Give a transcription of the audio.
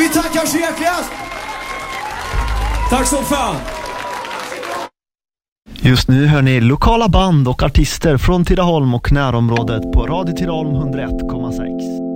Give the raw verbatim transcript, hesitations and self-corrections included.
Vi tackar så hjärtligast. Tack så fan. Just nu hör ni lokala band och artister från Tidaholm och närområdet på Radio Tidaholm hundra ett komma sex.